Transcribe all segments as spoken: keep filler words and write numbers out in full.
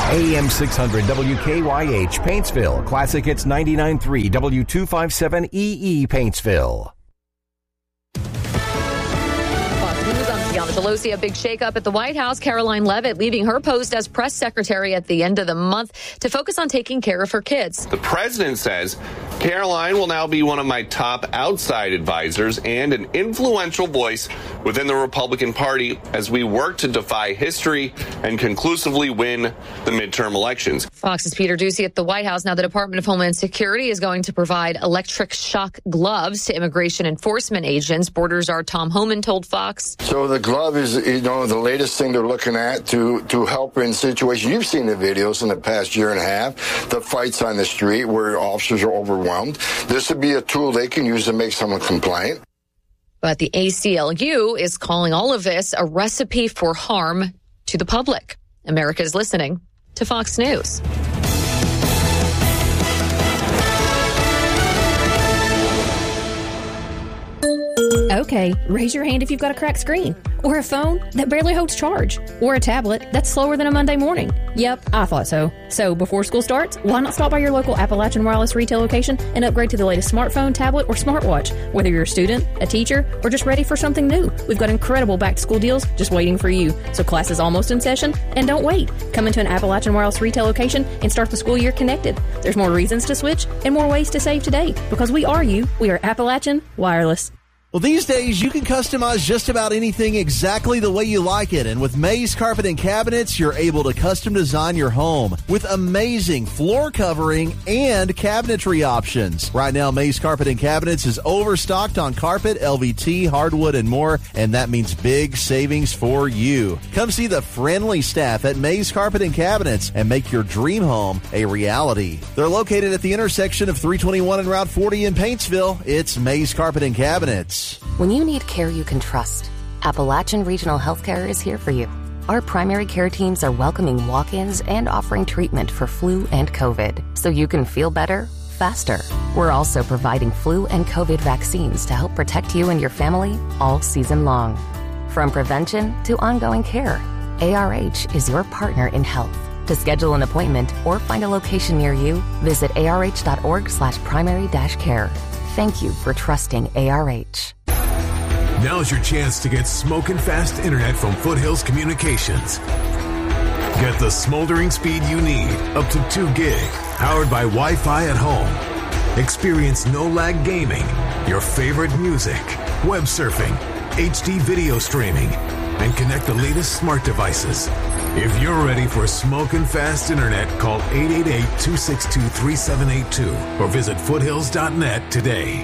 A M six hundred W K Y H, Paintsville. Classic Hits ninety-nine point three, W two fifty-seven E E, Paintsville. Bianca Pelosi, a big shakeup at the White House. Caroline Leavitt leaving her post as press secretary at the end of the month to focus on taking care of her kids. The president says Caroline will now be one of my top outside advisors and an influential voice within the Republican Party as we work to defy history and conclusively win the midterm elections. Fox's Peter Doocy at the White House. Now the Department of Homeland Security is going to provide electric shock gloves to immigration enforcement agents. Border Czar Tom Homan told Fox. So the glove is, you know, the latest thing they're looking at to, to help in situations. You've seen the videos in the past year and a half, the fights on the street where officers are overwhelmed. This would be a tool they can use to make someone compliant. But the A C L U is calling all of this a recipe for harm to the public. America is listening to Fox News. Okay, raise your hand if you've got a cracked screen, or a phone that barely holds charge, or a tablet that's slower than a Monday morning. Yep, I thought so. So before school starts, why not stop by your local Appalachian Wireless retail location and upgrade to the latest smartphone, tablet, or smartwatch? Whether you're a student, a teacher, or just ready for something new, we've got incredible back-to-school deals just waiting for you. So class is almost in session, and don't wait. Come into an Appalachian Wireless retail location and start the school year connected. There's more reasons to switch and more ways to save today, because we are you. We are Appalachian Wireless. Well, these days, you can customize just about anything exactly the way you like it. And with Mays Carpet and Cabinets, you're able to custom design your home with amazing floor covering and cabinetry options. Right now, Mays Carpet and Cabinets is overstocked on carpet, L V T, hardwood, and more. And that means big savings for you. Come see the friendly staff at Mays Carpet and Cabinets and make your dream home a reality. They're located at the intersection of three twenty-one and Route forty in Paintsville. It's Mays Carpet and Cabinets. When you need care you can trust, Appalachian Regional Healthcare is here for you. Our primary care teams are welcoming walk-ins and offering treatment for flu and COVID, so you can feel better faster. We're also providing flu and COVID vaccines to help protect you and your family all season long. From prevention to ongoing care, A R H is your partner in health. To schedule an appointment or find a location near you, visit arh.org slash primary dash care. Thank you for trusting A R H. Now's your chance to get smoking fast internet from Foothills Communications. Get the smoldering speed you need, up to two gig, powered by Wi-Fi at home. Experience no-lag gaming, your favorite music, web surfing, H D video streaming, and connect the latest smart devices. If you're ready for smoking fast internet, call eight eight eight, two six two, three seven eight two or visit foothills dot net today.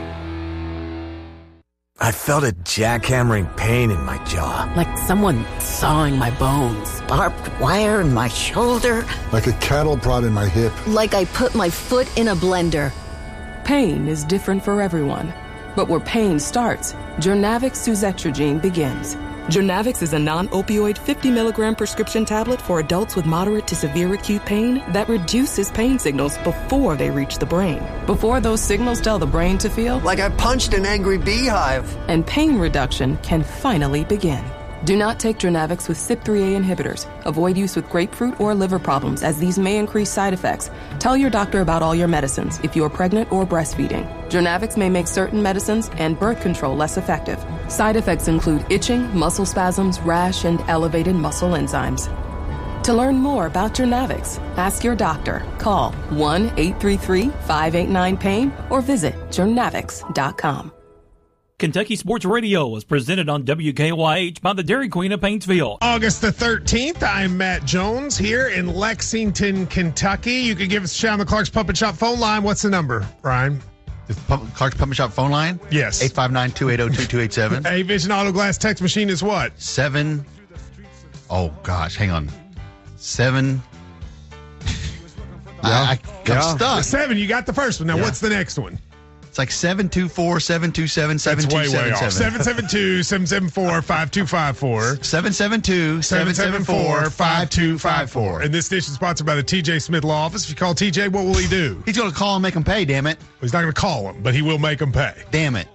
I felt a jackhammering pain in my jaw. Like someone sawing my bones. Barbed wire in my shoulder. Like a cattle prod in my hip. Like I put my foot in a blender. Pain is different for everyone. But where pain starts, Journavx Suzetrigine begins. Journavx is a non-opioid fifty milligram prescription tablet for adults with moderate to severe acute pain that reduces pain signals before they reach the brain. Before those signals tell the brain to feel like I punched an angry beehive. And pain reduction can finally begin. Do not take Journavx with C Y P three A inhibitors. Avoid use with grapefruit or liver problems, as these may increase side effects. Tell your doctor about all your medicines if you are pregnant or breastfeeding. Journavx may make certain medicines and birth control less effective. Side effects include itching, muscle spasms, rash, and elevated muscle enzymes. To learn more about Journavx, ask your doctor. Call one eight three three, five eight nine, pain or visit journavx dot com. Kentucky Sports Radio was presented on W K Y H by the Dairy Queen of Paintsville. August the thirteenth, I'm Matt Jones here in Lexington, Kentucky. You can give us a shout on the Clark's Pump and Shop phone line. What's the number, Ryan? The Pump, Clark's Pump and Shop phone line? Yes. eight five nine, two eight zero, two two eight seven. A Vision Auto Glass text machine is what? Seven. Oh, gosh. Hang on. Seven. Yeah. I, I, I'm yeah. stuck. Seven. You got the first one. Now, yeah. What's the next one? It's like seven two four, seven two seven, seven two seven seven. That's way, way off. seven seven two, seven seven four, five two five four. seven seven two, seven seven four, five two five four. And this dish is sponsored by the T J Smith Law Office. If you call T J, what will he do? He's going to call and make them pay, damn it. Well, he's not going to call him, but he will make them pay. Damn it.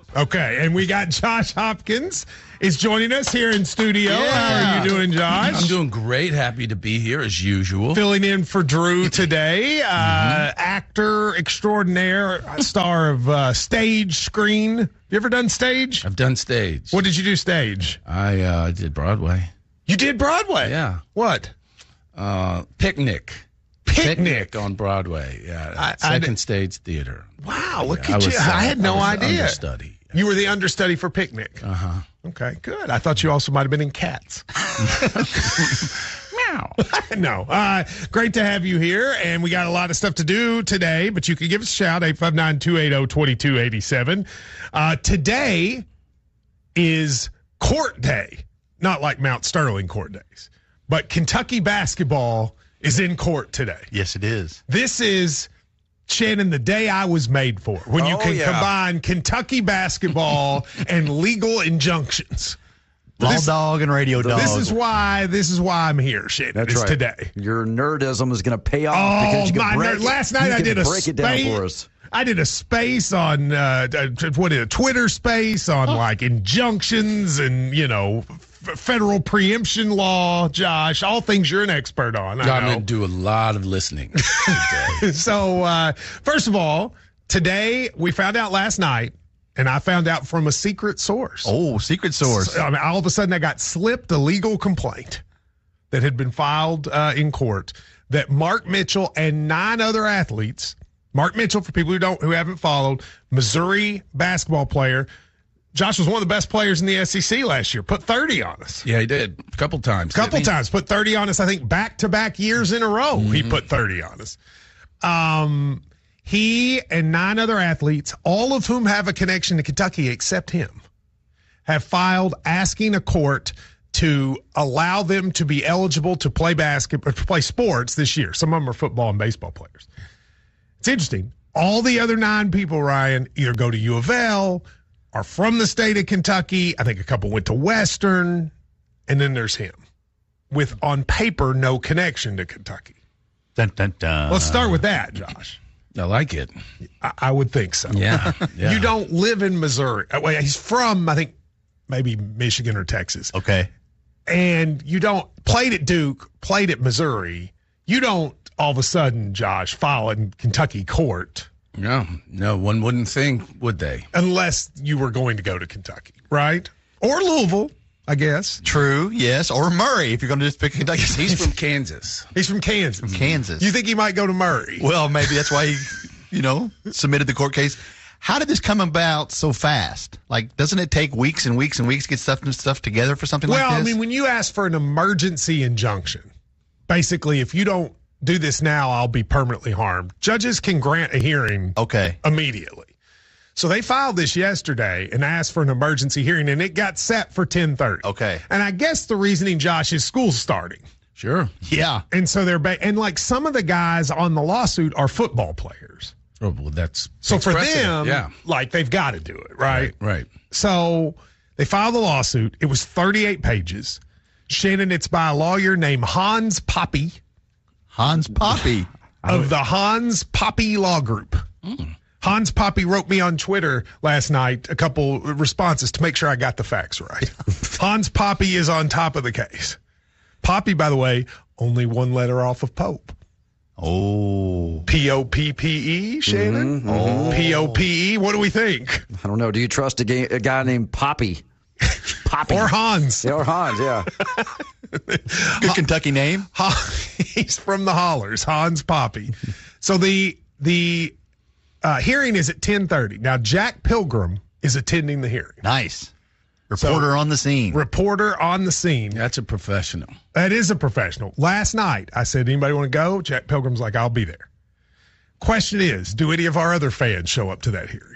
Okay, and we got Josh Hopkins is joining us here in studio. Yeah. How are you doing, Josh? I'm doing great. Happy to be here as usual. Filling in for Drew today. Uh, mm-hmm. Actor extraordinaire, star of uh, stage, screen. You ever done stage? I've done stage. What did you do stage? I uh, did Broadway. You did Broadway? Yeah. What? Uh, Picnic. Picnic. Picnic on Broadway. Yeah. I, Second I stage theater. Wow, look yeah, at I you. was, uh, I had no I was idea. Understudy. You were the understudy for Picnic. Uh-huh. Okay, good. I thought you also might have been in Cats. Meow. No. Uh, great to have you here, and we got a lot of stuff to do today, but you can give us a shout, eight five nine, two eight zero, two two eight seven. Uh, today is court day, not like Mount Sterling court days, but Kentucky basketball is in court today. Yes, it is. This is... Shannon, the day I was made for, when you oh, can yeah. combine Kentucky basketball and legal injunctions. Law this, dog and radio dog. This is why. This is why I'm here, Shannon. That's is right. today. Your nerdism is going to pay off. Oh because you my! can break Nerd. it. Last night you I did a break it down space. for us. I did a space on uh, what is a Twitter space on like injunctions and you know f- federal preemption law. Josh, all things you're an expert on. I I'm know. going to do a lot of listening today. So uh, first of all, today we found out last night. And I found out from a secret source. Oh, secret source. So, I mean, all of a sudden I got slipped a legal complaint that had been filed uh, in court that Mark Mitchell and nine other athletes, Mark Mitchell, for people who don't, who haven't followed, Missouri basketball player. Josh was one of the best players in the S E C last year. Put thirty on us. Yeah, he did. A couple times. Couple times. Put thirty on us. I think back-to-back years in a row, mm-hmm. he put thirty on us. Um... He and nine other athletes, all of whom have a connection to Kentucky except him, have filed asking a court to allow them to be eligible to play basketball, to play sports this year. Some of them are football and baseball players. It's interesting. All the other nine people, Ryan, either go to U of L, are from the state of Kentucky. I think a couple went to Western, and then there's him with, on paper, no connection to Kentucky. Dun, dun, dun. Let's start with that, Josh. I like it. I, I would think so. Yeah, yeah. You don't live in Missouri. Wait, he's from, I think, maybe Michigan or Texas. Okay. And you don't, played at Duke, played at Missouri. You don't all of a sudden, Josh, file in Kentucky court. No, no, one wouldn't think, would they? Unless you were going to go to Kentucky, right? Or Louisville, I guess. True, yes. Or Murray, if you're going to just pick Kentucky. He's from Kansas. He's from Kansas. From Kansas. You think he might go to Murray? Well, maybe that's why he, you know, submitted the court case. How did this come about so fast? Like, doesn't it take weeks and weeks and weeks to get stuff and stuff together for something well, like this? Well, I mean, when you ask for an emergency injunction, basically, if you don't do this now, I'll be permanently harmed. Judges can grant a hearing okay. immediately. So they filed this yesterday and asked for an emergency hearing, and it got set for ten thirty. Okay. And I guess the reasoning, Josh, is school's starting. Sure. Yeah. And so they're ba- and like some of the guys on the lawsuit are football players. Oh, well, that's so for precedent. them, yeah. like they've got to do it, right? right? Right. So they filed the lawsuit. It was thirty-eight pages. Shannon, it's by a lawyer named Hans Poppy. Hans Poppy. Of the Hans Poppy Law Group. Mm. Hans Poppy wrote me on Twitter last night a couple responses to make sure I got the facts right. Hans Poppy is on top of the case. Poppy, by the way, only one letter off of Pope. Oh. P O P P E, Shannon? Mm-hmm, mm-hmm. P O P E, what do we think? I don't know. Do you trust a, ga- a guy named Poppy? Poppy. Or Hans. Yeah, or Hans, yeah. Good Kentucky name. He's from the Hollers, Hans Poppy. So the the uh, hearing is at ten thirty. Now, Jack Pilgrim is attending the hearing. Nice. Reporter so, on the scene. Reporter on the scene. That's a professional. That is a professional. Last night, I said, anybody want to go? Jack Pilgrim's like, I'll be there. Question is, do any of our other fans show up to that hearing?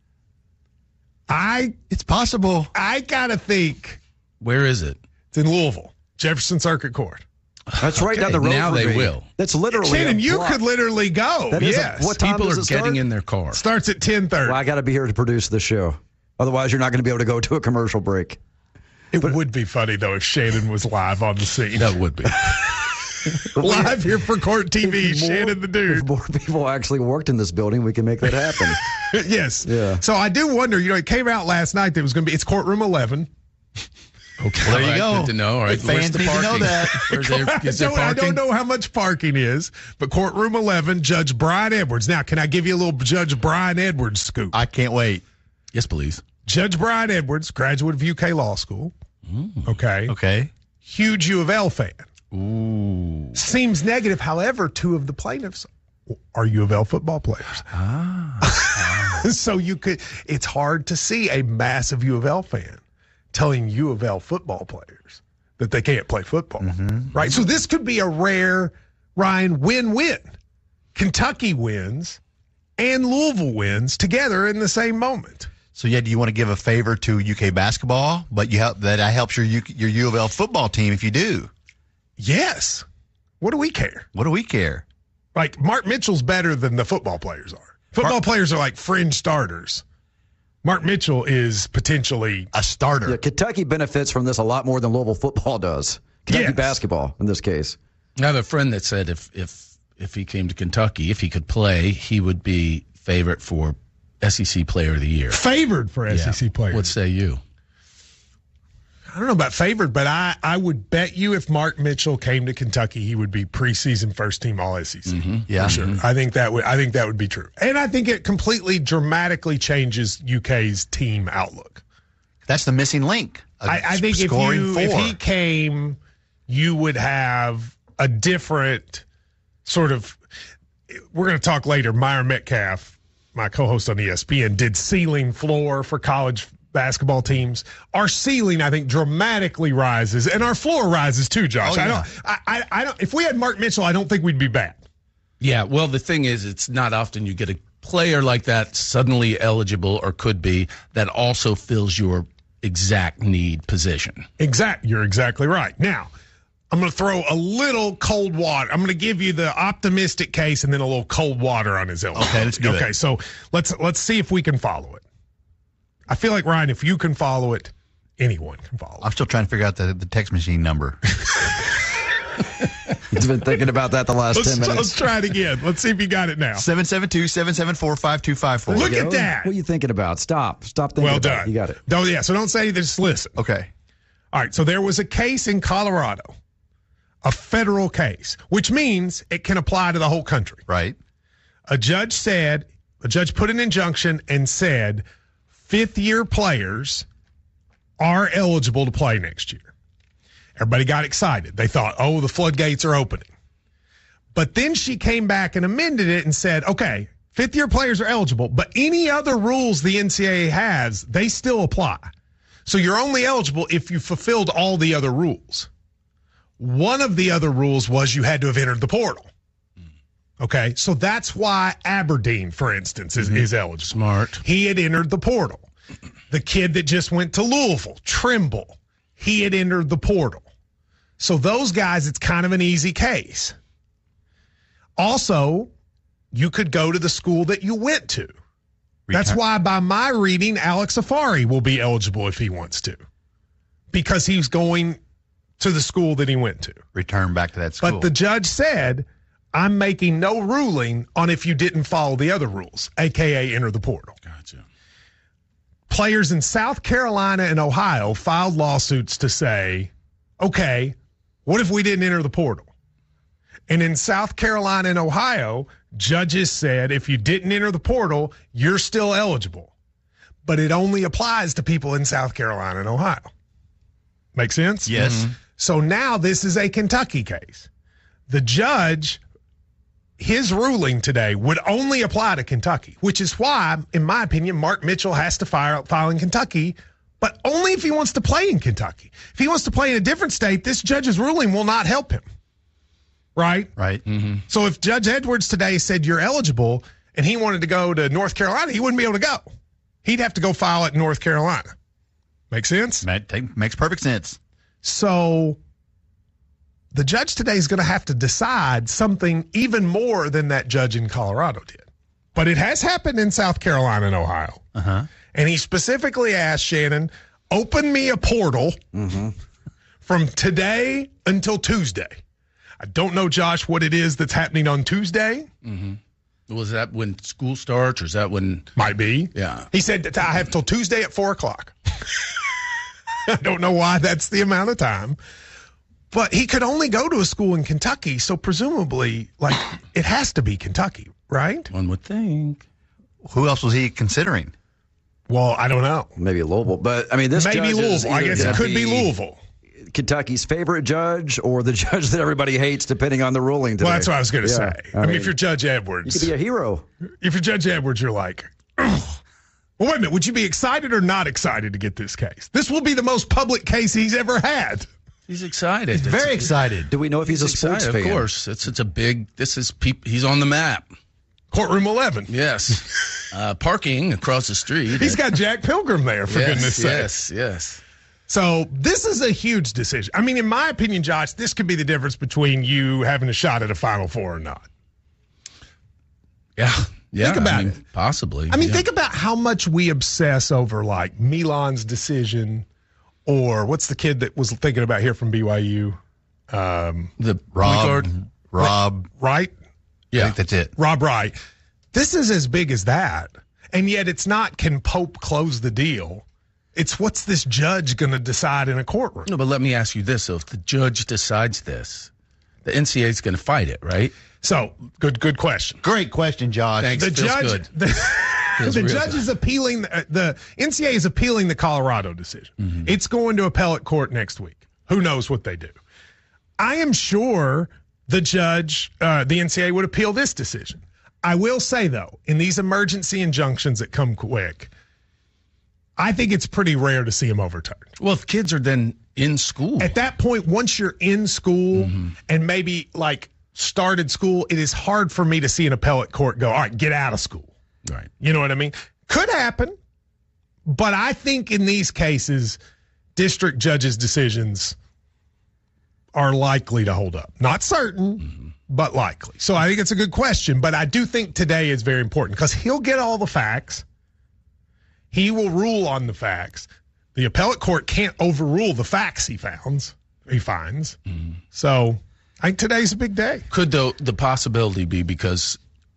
I. It's possible. I got to think. Where is it? It's in Louisville, Jefferson Circuit Court. That's right okay, down the road. Now they me. will. That's literally. Shannon, you block. could literally go. That yes. A, what time People does are it start? getting in their car. Starts at ten thirty. Well, I got to be here to produce the show. Otherwise, you're not going to be able to go to a commercial break. It but, would be funny, though, if Shannon was live on the scene. That would be. Live here for Court T V, If more- Shannon the Dude. If more people actually worked in this building, we can make that happen. Yes. Yeah. So I do wonder, you know, it came out last night that it was going to be, it's courtroom eleven. Okay. Well, there you All right, go. Good to know. All right. The fans Where's the need to know parking? that. Where's there, I, is there don't, I parking? don't know how much parking is, but courtroom eleven, Judge Brian Edwards. Now, can I give you a little Judge Brian Edwards scoop? I can't wait. Yes, please. Judge Brian Edwards, graduate of U K Law School. Mm. Okay. Okay. Huge U of L fan. Ooh. Seems negative. However, two of the plaintiffs are U of L football players. Ah. So you could, it's hard to see a massive U of L fan telling U of L football players that they can't play football. Mm-hmm. Right? So this could be a rare, Ryan, win-win. Kentucky wins and Louisville wins together in the same moment. So yeah, do you want to give a favor to U K basketball, but you help that helps your U, your U of L football team if you do? Yes. What do we care? What do we care? Like, Mark Mitchell's better than the football players are. Football Mark- players are like fringe starters. Mark Mitchell is potentially a starter. Yeah, Kentucky benefits from this a lot more than Louisville football does. Kentucky Yes. basketball, in this case. I have a friend that said if if if he came to Kentucky, if he could play, he would be favorite for S E C Player of the Year. Favored for S E C Yeah. players. What say you? I don't know about favored, but I, I would bet you if Mark Mitchell came to Kentucky, he would be preseason first team All S E C. Mm-hmm. Yeah. For sure. Mhm. I think that would I think that would be true. And I think it completely dramatically changes U K's team outlook. That's the missing link. A I, I think if scoring you four. if he came, you would have a different sort of. We're going to talk later. Myron Metcalf, my co-host on E S P N, did ceiling floor for college basketball teams. Our ceiling, I think, dramatically rises, and our floor rises too, Josh. Oh, I yeah. don't. I, I, I don't. If we had Mark Mitchell, I don't think we'd be bad. Yeah, well, the thing is, it's not often you get a player like that suddenly eligible, or could be, that also fills your exact need position. Exact. You're exactly right. Now, I'm going to throw a little cold water. I'm going to give you the optimistic case and then a little cold water on his elbow. Okay, let's do it. Okay, so let's let's see if we can follow it. I feel like, Ryan, if you can follow it, anyone can follow it. I'm still trying to figure out the, the text machine number. He's been thinking about that the last Let's, ten minutes. let's try it again. Let's see if you got it now. seven seven two, seven seven four, five two five four. Look There you at go. that. What are you thinking about? Stop. Stop thinking Well about done. it. You got it. No, yeah, so don't say anything, just listen. Okay. All right, so there was a case in Colorado, a federal case, which means it can apply to the whole country. Right. A judge said, a judge put an injunction and said fifth year players are eligible to play next year. Everybody got excited. They thought, oh, the floodgates are opening. But then she came back and amended it and said, okay, fifth year players are eligible, but any other rules the N C double A has, they still apply. So you're only eligible if you fulfilled all the other rules. One of the other rules was you had to have entered the portal. Okay, so that's why Aberdeen, for instance, is, mm-hmm. is eligible. Smart. He had entered the portal. The kid that just went to Louisville, Trimble, he had entered the portal. So those guys, it's kind of an easy case. Also, you could go to the school that you went to. That's why, by my reading, Alex Safari will be eligible if he wants to, because he's going to the school that he went to. Return back to that school. But the judge said, I'm making no ruling on if you didn't follow the other rules, a k a enter the portal. Gotcha. Players in South Carolina and Ohio filed lawsuits to say, okay, what if we didn't enter the portal? And in South Carolina and Ohio, judges said if you didn't enter the portal, you're still eligible. But it only applies to people in South Carolina and Ohio. Make sense? Yes. Mm-hmm. So now this is a Kentucky case. The judge, his ruling today would only apply to Kentucky, which is why, in my opinion, Mark Mitchell has to file, file in Kentucky, but only if he wants to play in Kentucky. If he wants to play in a different state, this judge's ruling will not help him. Right? Right. Mm-hmm. So if Judge Edwards today said you're eligible and he wanted to go to North Carolina, he wouldn't be able to go. He'd have to go file it in North Carolina. Make sense? That makes perfect sense. So the judge today is going to have to decide something even more than that judge in Colorado did. But it has happened in South Carolina and Ohio. Uh-huh. And he specifically asked Shannon, open me a portal Mm-hmm. from today until Tuesday. I don't know, Josh, what it is that's happening on Tuesday. Mm-hmm. Was that when school starts, or is that when? Might be. Yeah. He said that I have till Tuesday at four o'clock. I don't know why that's the amount of time. But he could only go to a school in Kentucky, so presumably, like, it has to be Kentucky, right? One would think. Who else was he considering? Well, I don't know. Maybe Louisville. But, I mean, this Maybe judge Louisville. is I guess it could be be Louisville. Kentucky's favorite judge or the judge that everybody hates, depending on the ruling today. Well, that's what I was going to Yeah. say. I, I mean, mean, if you're Judge Edwards. You could be a hero. If you're Judge Edwards, you're like, oh. Well, wait a minute. Would you be excited or not excited to get this case? This will be the most public case he's ever had. He's excited. He's It's very a, excited. Do we know if he's, he's a sports excited, fan? Of course. It's, it's a big, this is, peop, he's on the map. Courtroom eleven. Yes. uh, parking across the street. He's got Jack Pilgrim there, for yes, goodness sake. Yes, yes. So this is a huge decision. I mean, in my opinion, Josh, this could be the difference between you having a shot at a Final Four or not. Yeah. Yeah. Think about I mean, it. Possibly. I mean, yeah. think about how much we obsess over, like, Milan's decision, or what's the kid that was thinking about here from B Y U? Um, the Rob. Rob. Right? Yeah. I think that's it. Rob Wright. This is as big as that. And yet it's not, can Pope close the deal? It's what's this judge going to decide in a courtroom? No, but let me ask you this. So if the judge decides this, the N C A A is going to fight it, right? So, good good question. Great question, Josh. Thanks. The Feels judge, good. the, Feels the real judge good. is appealing, the, the N C A A is appealing the Colorado decision. Mm-hmm. It's going to appellate court next week. Who knows what they do? I am sure the judge, uh, the N C A A would appeal this decision. I will say, though, in these emergency injunctions that come quick, I think it's pretty rare to see them overturned. Well, if kids are then in school. At that point, once you're in school Mm-hmm. and maybe like started school, it is hard for me to see an appellate court go, all right, get out of school. Right. You know what I mean? Could happen. But I think in these cases, district judges' decisions are likely to hold up. Not certain, mm-hmm. but likely. So I think it's a good question. But I do think today is very important because he'll get all the facts. He will rule on the facts. The appellate court can't overrule the facts he founds, he finds. Mm-hmm. So I think today's a big day. Could the the possibility be, because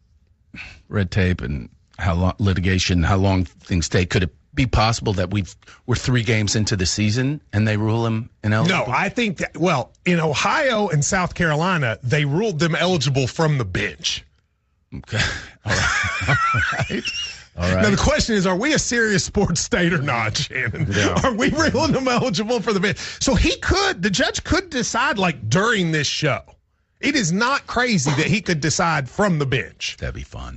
red tape and how long litigation, how long things take, could it be possible that we've we're three games into the season and they rule him ineligible? No, I think that, well, in Ohio and South Carolina, they ruled them eligible from the bench. Okay. All right. All right. All right. Now, the question is, are we a serious sports state or not, Shannon? Yeah. Are we ruling them eligible for the bench? So he could, the judge could decide, like, during this show. It is not crazy that he could decide from the bench. That'd be fun.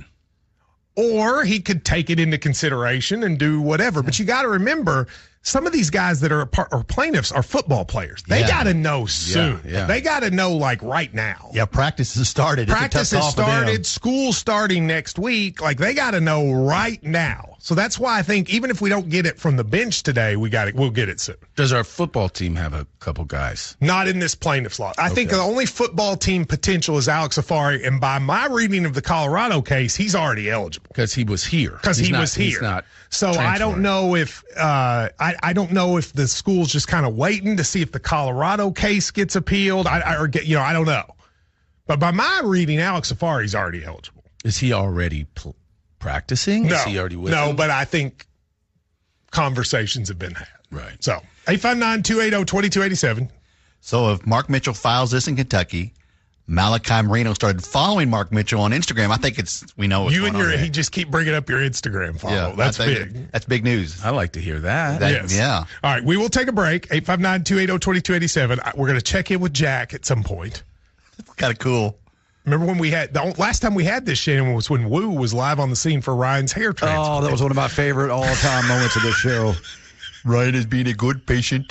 Or he could take it into consideration and do whatever. But you got to remember, some of these guys that are, part, or plaintiffs are football players. They Yeah. got to know soon. Yeah, yeah. They got to know, like, right now. Yeah, practice has started. Practice It's a tough has call for them. started. School starting next week. Like, they got to know right now. So that's why I think even if we don't get it from the bench today, we got it. We'll get it soon. Does our football team have a couple guys? Not in this plaintiff's law. I okay. think the only football team potential is Alex Safari, and by my reading of the Colorado case, he's already eligible because he was here. Because he not, was here. He's not so I don't know if uh, I I don't know if the school's just kind of waiting to see if the Colorado case gets appealed. I, I or get you know I don't know. But by my reading, Alex Safari's already eligible. Is he already pl- practicing? No, Is he already with no. him? But I think conversations have been had. Right. So eight five nine, two eight zero, two two eight seven. So if Mark Mitchell files this in Kentucky, Malachi Marino started following Mark Mitchell on Instagram. I think it's we know what's you going and your on there. he just keep bringing up your Instagram follow. Yeah, that's I think big. That's big news. I like to hear that. that yes. Yeah. All right, we will take a break. eight five nine, two eight zero, two two eight seven. We're going to check in with Jack at some point. It's kind of cool. Remember when we had the last time we had this, Shannon, was when Woo was live on the scene for Ryan's hair transplant. Oh, that was one of my favorite all-time moments of this show. Ryan is being a good patient.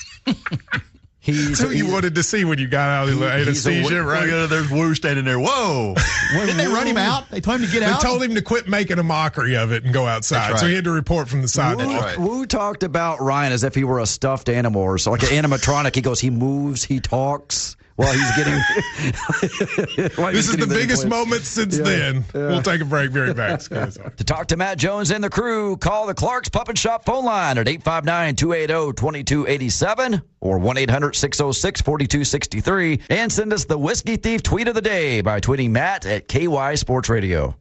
He's That's who you wanted to see when you got out of the anesthesia, right? Look at, there's Woo standing there. Whoa. Didn't they run him out? They told him to get they out? They told him to quit making a mockery of it and go outside. Right. So he had to report from the side. Woo, right. Woo talked about Ryan as if he were a stuffed animal or so, like an animatronic. He goes, he moves, he talks. while he's getting. while this he's is getting the biggest play. moment since Yeah, then. yeah. We'll take a break. Very back. To talk to Matt Jones and the crew, call the Clark's Pup and Shop phone line at eight five nine, two eight zero, two two eight seven or one eight hundred, six oh six, four two six three, and send us the Whiskey Thief tweet of the day by tweeting Matt at K Y Sports Radio.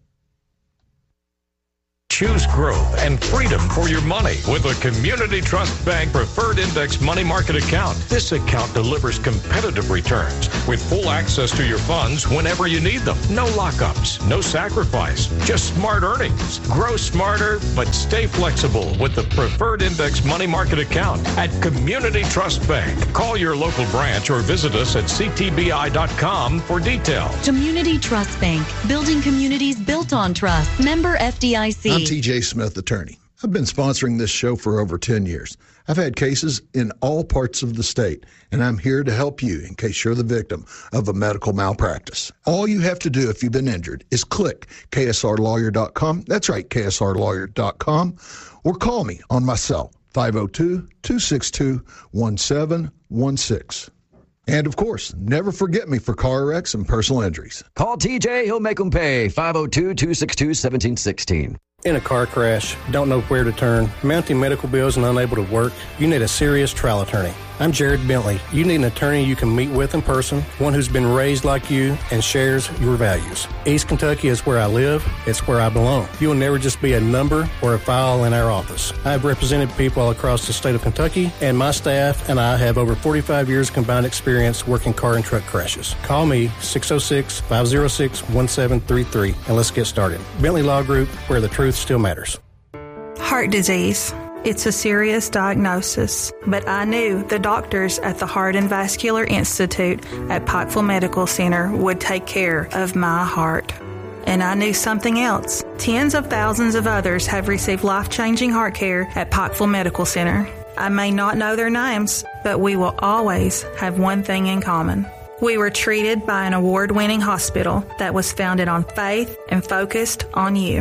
Choose growth and freedom for your money with a Community Trust Bank Preferred Index Money Market account. This account delivers competitive returns with full access to your funds whenever you need them. No lockups, no sacrifice, just smart earnings. Grow smarter, but stay flexible with the Preferred Index Money Market account at Community Trust Bank. Call your local branch or visit us at c t b i dot com for details. Community Trust Bank, building communities built on trust. Member F D I C. I'm T J Smith, attorney. I've been sponsoring this show for over ten years. I've had cases in all parts of the state, and I'm here to help you in case you're the victim of a medical malpractice. All you have to do if you've been injured is click K S R lawyer dot com. That's right, K S R lawyer dot com. Or call me on my cell, five oh two, two six two, one seven one six. And, of course, never forget me for car wrecks and personal injuries. Call T J. He'll make them pay. five oh two, two six two, one seven one six. In a car crash, don't know where to turn, mounting medical bills and unable to work, you need a serious trial attorney. I'm Jared Bentley. You need an attorney you can meet with in person, one who's been raised like you and shares your values. East Kentucky is where I live. It's where I belong. You will never just be a number or a file in our office. I have represented people all across the state of Kentucky, and my staff and I have over forty-five years combined experience working car and truck crashes. Call me, six oh six, five oh six, one seven three three, and let's get started. Bentley Law Group, where the truth still matters. Heart disease. It's a serious diagnosis, but I knew the doctors at the Heart and Vascular Institute at Pikeville Medical Center would take care of my heart. And I knew something else. Tens of thousands of others have received life-changing heart care at Pikeville Medical Center. I may not know their names, but we will always have one thing in common. We were treated by an award-winning hospital that was founded on faith and focused on you.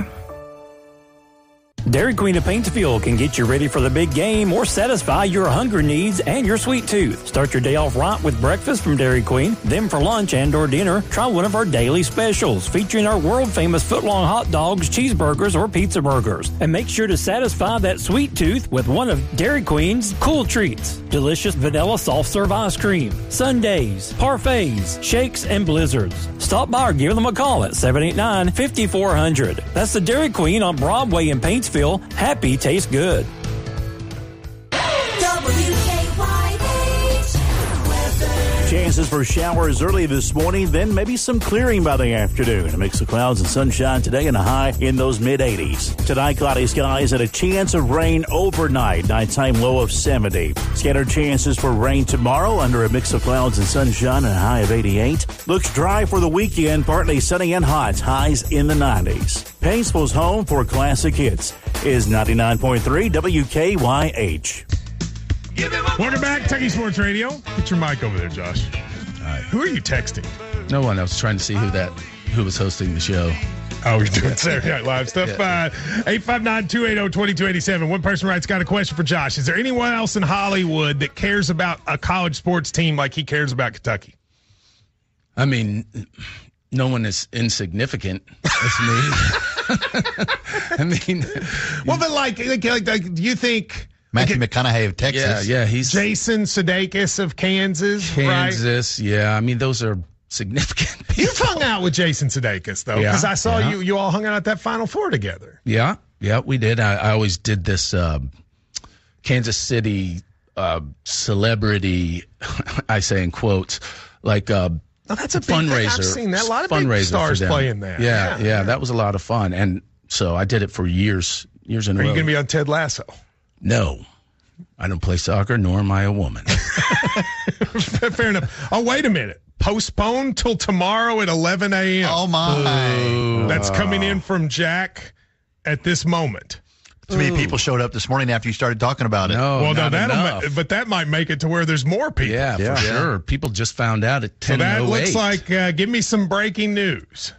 Dairy Queen of Paintsville can get you ready for the big game or satisfy your hunger needs and your sweet tooth. Start your day off right with breakfast from Dairy Queen. Then for lunch and or dinner, try one of our daily specials featuring our world-famous foot-long hot dogs, cheeseburgers, or pizza burgers. And make sure to satisfy that sweet tooth with one of Dairy Queen's cool treats. Delicious vanilla soft-serve ice cream, sundaes, parfaits, shakes, and blizzards. Stop by or give them a call at seven eight nine, five four zero zero. That's the Dairy Queen on Broadway in Paintsville. Happy tastes good. Chances for showers early this morning, then maybe some clearing by the afternoon. A mix of clouds and sunshine today and a high in those mid eighties. Tonight, cloudy skies and a chance of rain overnight. Nighttime low of seventy. Scattered chances for rain tomorrow under a mix of clouds and sunshine and a high of eighty-eight. Looks dry for the weekend, partly sunny and hot. Highs in the nineties. Paintsville's home for classic hits is ninety-nine point three W K Y H. Welcome back, Kentucky Sports Radio. Get your mic over there, Josh. All right. Who are you texting? No one. I was trying to see who that who was hosting the show. Oh, we're doing Saturday Night Live stuff. Yeah. Uh, eight five nine, two eight zero, two two eight seven. One person writes, got a question for Josh. Is there anyone else in Hollywood that cares about a college sports team like he cares about Kentucky? I mean, no one is insignificant. It's me. I mean, well, but like, like, like, like do you think Matthew like, McConaughey of Texas? Yeah, yeah, he's Jason Sudeikis of Kansas. Kansas, right? Yeah. I mean, those are significant people. You've hung out with Jason Sudeikis though, because yeah, I saw yeah. you. You all hung out at that Final Four together. Yeah, yeah, we did. I, I always did this uh, Kansas City uh, celebrity. I say in quotes, like. Uh, Oh, that's a fundraiser. Big, I've seen that. A lot of big fundraiser stars playing that. Yeah, yeah, yeah, that was a lot of fun, and so I did it for years, years in a row. row. Are you going to be on Ted Lasso? No, I don't play soccer, nor am I a woman. Fair enough. Oh, wait a minute. Postponed till tomorrow at eleven a.m. Oh my! Ooh. That's coming in from Jack at this moment. Too many people showed up this morning after you started talking about it. No, well, no, that'll ma- but that might make it to where there's more people. Yeah, yeah. for sure. People just found out at ten oh eight. So that looks like, uh, give me some breaking news.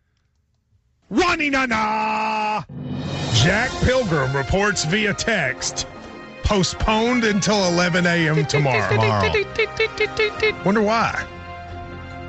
Ronnie na Jack Pilgrim reports via text, postponed until eleven a.m. tomorrow. tomorrow. Wonder why.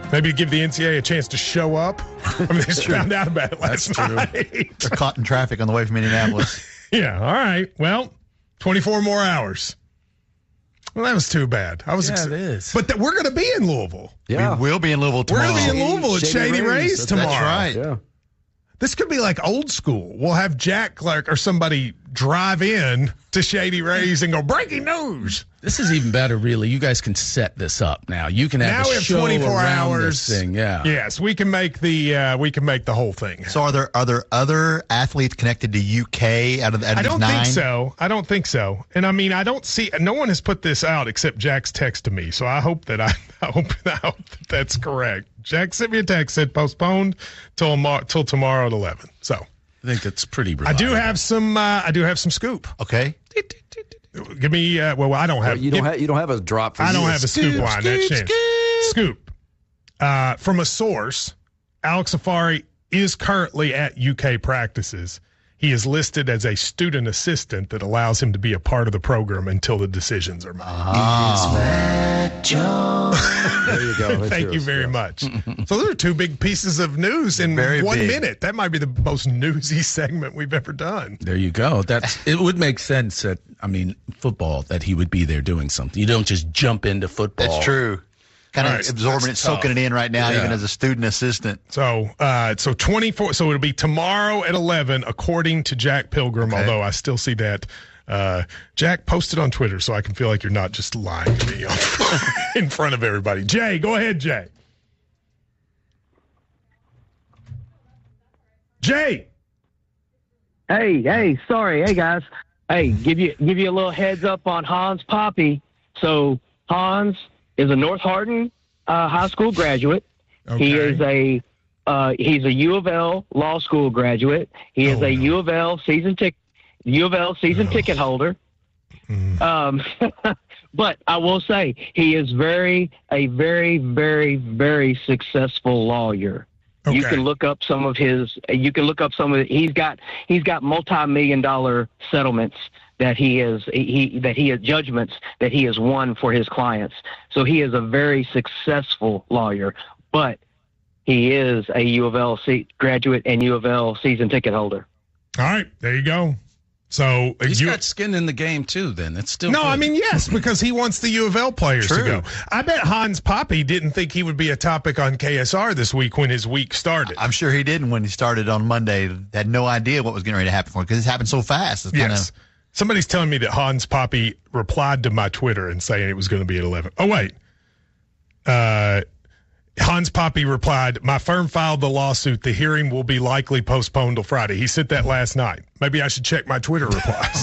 Maybe give the N C double A a chance to show up. I mean, they just found out about it last That's true. night. They're caught in traffic on the way from Indianapolis. Yeah, all right. Well, twenty-four more hours. Well, that was too bad. I was Yeah, excited. it is. But th- we're going to be in Louisville. We will be in Louisville tomorrow. We're going to be in Louisville at Shady Shady Rays, Rays. That's tomorrow. right. Yeah. This could be like old school. We'll have Jack Clark or somebody drive in to Shady Rays and go, breaking news. This is even better, really. You guys can set this up now. You can have Now a we have show twenty-four around hours. this thing. Yeah. Yes, we can make the uh, we can make the whole thing. So are there are there other athletes connected to U K out of, out of I these don't nine? think so. I don't think so. And I mean, I don't see. No one has put this out except Jack's text to me. So I hope that I, I hope, I hope that that's correct. Jack sent me a text, said postponed till mar- till tomorrow at eleven. So I think it's pretty. I Reliable. do have some. Uh, I do have some scoop. Okay. Give me. Uh, well, I don't have. Well, you don't give, have you don't have a drop for I don't you. have a scoop, Scoop, line. scoop, That's Shane. Scoop. Uh, from a source, Alex Safari is currently at U K practices. He is listed as a student assistant that allows him to be a part of the program until the decisions are made. Ah. There you go. That's Thank you yours. very much. So those are two big pieces of news in Very one big. minute. That might be the most newsy segment we've ever done. There you go. That's it. Would make sense that I mean football that he would be there doing something. You don't just jump into football. That's true. Kind of All right, absorbing it, that's soaking tough. it in right now, Yeah. even as a student assistant. So, uh, so twenty-four. So it'll be tomorrow at eleven, according to Jack Pilgrim. Okay. Although I still see that uh, Jack posted on Twitter, so I can feel like you're not just lying to me on, in front of everybody. Jay, go ahead, Jay. Jay. Hey, hey, sorry, hey guys. Hey, give you give you a little heads up on Hans Poppy. So Hans is a North Hardin uh, High School graduate. Okay. He is a uh, he's a U of L law school graduate. He is Oh, a no. U of L season tick U of L season Oh. ticket holder. Mm. Um, but I will say he is very a very very very successful lawyer. You Okay. can look up some of his. You can look up some of. He's got. He's got multi-million dollar settlements that he is. He that he has judgments that he has won for his clients. So he is a very successful lawyer. But he is a U of L se- graduate and U of L season ticket holder. All right, there you go. So uh, He's you, got skin in the game too. Then it's still no, good. I mean yes, because he wants the U of L players True. to go. I bet Hans Poppy didn't think he would be a topic on K S R this week when his week started. I'm sure he didn't when he started on Monday. Had no idea what was getting ready to happen for him because it's happened so fast. It's kind Yes. of Somebody's telling me that Hans Poppy replied to my Twitter and saying it was going to be at eleven. Oh, wait. Uh, Hans Poppy replied, my firm filed the lawsuit. The hearing will be likely postponed till Friday. He said that last night. Maybe I should check my Twitter replies.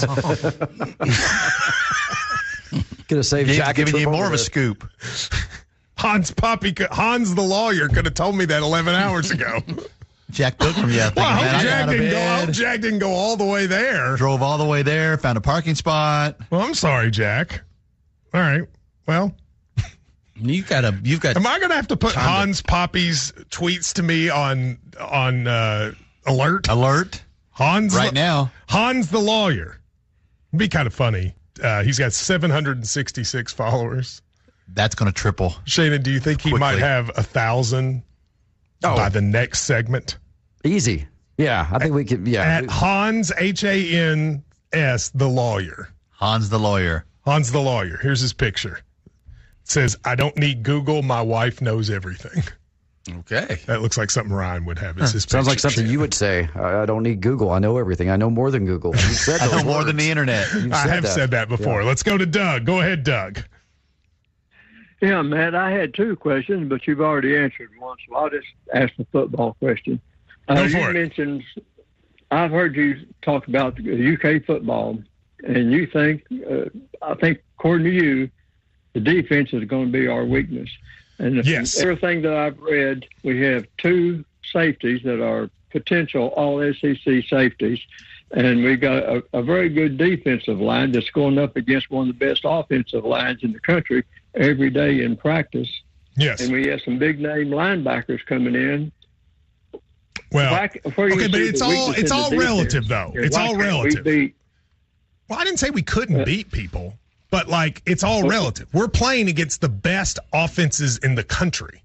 Could have saved Gabe's Jack a giving trip you more over of a there. scoop. Hans Poppy, could- Hans the lawyer could have told me that eleven hours ago. Jack Pilgrim, yeah. Well, I thinking, man, hope I got Jack out of didn't go. I bed, hope Jack didn't go all the way there. drove all the way there, found a parking spot. Well, I'm sorry, Jack. All right. Well, You got a. You've got. am I going to have to put Time to- Hans Poppy's tweets to me on on uh, alert? Alert Hans right the, now. Hans the lawyer. It'd be kind of funny. Uh, he's got seven hundred sixty-six followers. That's going to triple. Shannon, do you think he Quickly. might have a thousand Oh. by the next segment? Easy. Yeah, I think we could. Yeah. At we- Hans H A N S the lawyer. Hans the lawyer. Hans the lawyer. Here's his picture. It says, I don't need Google. My wife knows everything. Okay. That looks like something Ryan would have. It's his Sounds like picture. something you would say. I, I don't need Google. I know everything. I know more than Google. You said I those know more words. than the internet. You've I said have that. said that before. Yeah. Let's go to Doug. Go ahead, Doug. Yeah, Matt, I had two questions, but you've already answered one, so I'll just ask the football question. Uh, Go for you it. mentioned, I've heard you talk about U K football, and you think, uh, I think, according to you, the defense is going to be our weakness. And Yes. everything that I've read, we have two safeties that are potential all S E C safeties. And we've got a, a very good defensive line that's going up against one of the best offensive lines in the country every day in practice. Yes. And we have some big name linebackers coming in. Well, Why- where do you okay, but see it's the all weakness it's in the all defense? relative though. And It's why all can't we relative. beat- Well, I didn't say we couldn't beat people, but like it's all relative. We're playing against the best offenses in the country.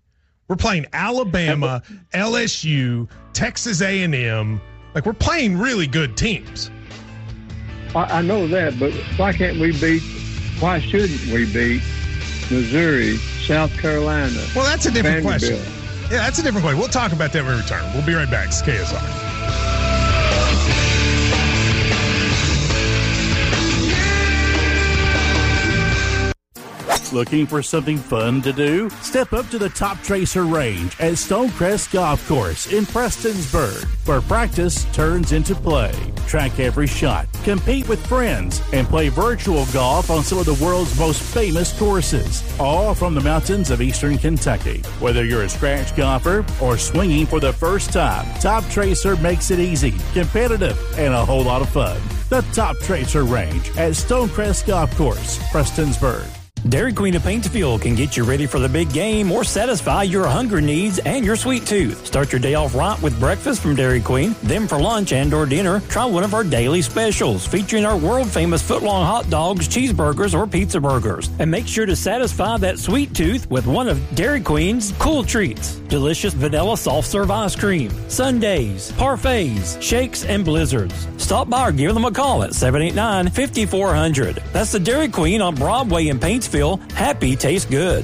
We're playing Alabama, L S U, Texas A and M. Like, we're playing really good teams. I, I know that, but why can't we beat, why shouldn't we beat Missouri, South Carolina? Well, that's a different Vanderbilt? question. Yeah, that's a different question. We'll talk about that when we return. We'll be right back. It's K S R. Looking for something fun to do? Step up to the Top Tracer range at Stonecrest Golf Course in Prestonsburg, where practice turns into play. Track every shot, compete with friends, and play virtual golf on some of the world's most famous courses, all from the mountains of eastern Kentucky. Whether you're a scratch golfer or swinging for the first time, Top Tracer makes it easy, competitive, and a whole lot of fun. The Top Tracer range at Stonecrest Golf Course, Prestonsburg. Dairy Queen of Paintsville can get you ready for the big game or satisfy your hunger needs and your sweet tooth. Start your day off right with breakfast from Dairy Queen. Then for lunch and or dinner, try one of our daily specials featuring our world-famous foot-long hot dogs, cheeseburgers, or pizza burgers. And make sure to satisfy that sweet tooth with one of Dairy Queen's cool treats. Delicious vanilla soft-serve ice cream, sundaes, parfaits, shakes, and blizzards. Stop by or give them a call at seven eight nine, five four zero zero. That's the Dairy Queen on Broadway in Paintsville. Happy tastes good.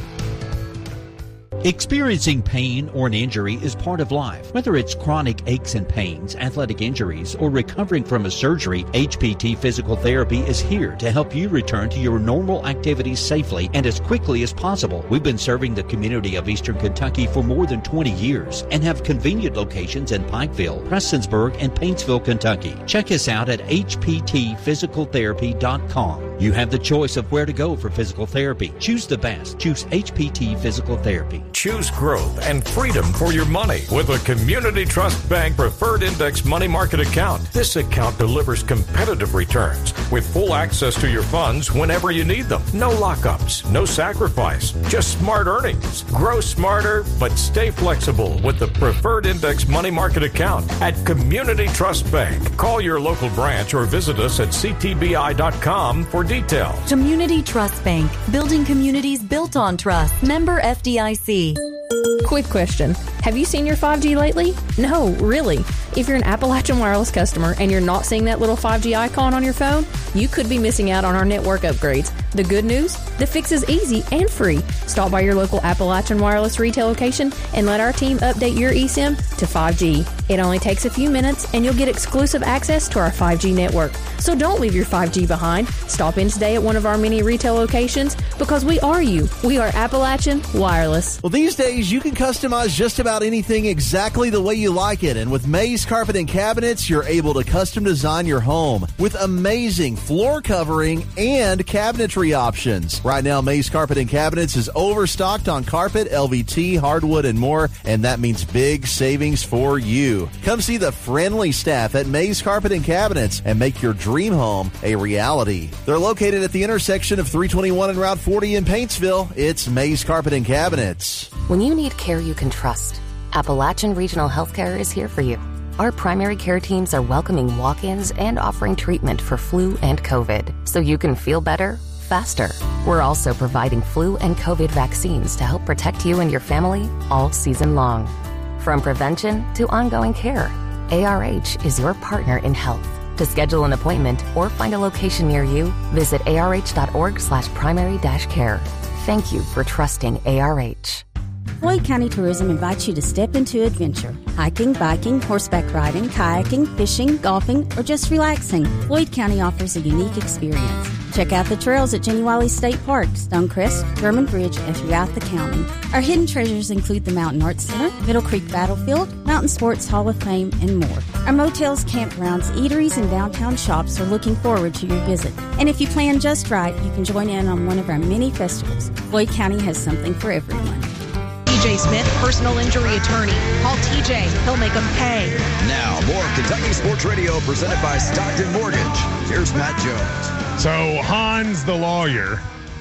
Experiencing pain or an injury is part of life. Whether it's chronic aches and pains, athletic injuries, or recovering from a surgery, H P T Physical Therapy is here to help you return to your normal activities safely and as quickly as possible. We've been serving the community of Eastern Kentucky for more than twenty years and have convenient locations in Pikeville, Prestonsburg, and Paintsville, Kentucky. Check us out at H P T physical therapy dot com. You have the choice of where to go for physical therapy. Choose the best. Choose H P T Physical Therapy. Choose growth and freedom for your money with a Community Trust Bank Preferred Index Money Market account. This account delivers competitive returns with full access to your funds whenever you need them. No lockups, no sacrifice, just smart earnings. Grow smarter, but stay flexible with the Preferred Index Money Market account at Community Trust Bank. Call your local branch or visit us at c t b i dot com for details. Community Trust Bank, building communities built on trust. Member F D I C. Quick question. Have you seen your five G lately? No, really. If you're an Appalachian Wireless customer and you're not seeing that little five G icon on your phone, you could be missing out on our network upgrades. The good news? The fix is easy and free. Stop by your local Appalachian Wireless retail location and let our team update your eSIM to five G. It only takes a few minutes and you'll get exclusive access to our five G network. So don't leave your five G behind. Stop in today at one of our many retail locations because we are you. We are Appalachian Wireless. Well, these days you can customize just about anything exactly the way you like it. And with Mays Carpet and Cabinets, you're able to custom design your home with amazing floor covering and cabinetry options. Right now, Mays Carpet and Cabinets is overstocked on carpet, L V T, hardwood, and more, and that means big savings for you. Come see the friendly staff at Mays Carpet and Cabinets and make your dream home a reality. They're located at the intersection of three twenty-one and Route forty in Paintsville. It's Mays Carpet and Cabinets. When you need care you can trust, Appalachian Regional Healthcare is here for you. Our primary care teams are welcoming walk-ins and offering treatment for flu and COVID, so you can feel better faster. We're also providing flu and COVID vaccines to help protect you and your family all season long. From prevention to ongoing care, A R H is your partner in health. To schedule an appointment or find a location near you, visit arh.org slash primary dash care. Thank you for trusting A R H. Floyd County Tourism invites you to step into adventure. Hiking, biking, horseback riding, kayaking, fishing, golfing, or just relaxing. Floyd County offers a unique experience. Check out the trails at Jenny Wiley State Park, Stonecrest, German Bridge, and throughout the county. Our hidden treasures include the Mountain Arts Center, Middle Creek Battlefield, Mountain Sports Hall of Fame, and more. Our motels, campgrounds, eateries, and downtown shops are looking forward to your visit. And if you plan just right, you can join in on one of our many festivals. Floyd County has something for everyone. T J Smith, personal injury attorney. Call T J. He'll make them pay. Now, more Kentucky Sports Radio presented by Stockton Mortgage. Here's Matt Jones. So, Hans the lawyer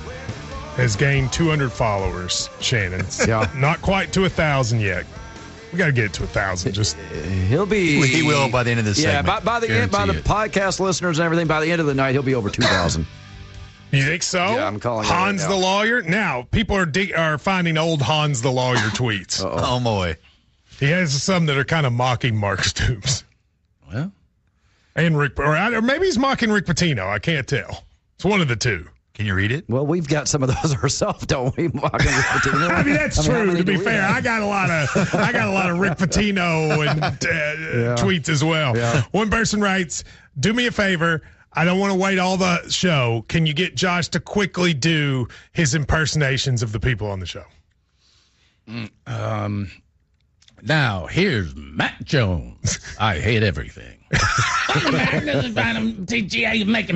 has gained two hundred followers, Shannon. Yeah. Not quite to one thousand yet. We got to get it to one thousand. Just He'll be. He will by the end of this yeah, segment. by, by the end, by the it. podcast listeners and everything, by the end of the night, he'll be over two thousand. You think so? Yeah, I'm calling Hans it right the now. lawyer. Now people are dig- are finding old Hans the lawyer tweets. Uh-oh. Oh boy, he has some that are kind of mocking Mark Stoops. Well, and Rick, or, or maybe he's mocking Rick Pitino. I can't tell. It's one of the two. Can you read it? Well, we've got some of those ourselves, don't we? Mocking Rick Pitino. I mean, that's I mean, how true. many To be do we fair, have? I got a lot of I got a lot of Rick Pitino and uh, Yeah. tweets as well. Yeah. One person writes, "Do me a favor. I don't want to wait all the show. Can you get Josh to quickly do his impersonations of the people on the show?" Mm, um, now here's Matt Jones. I hate everything. Matt, this is T G A making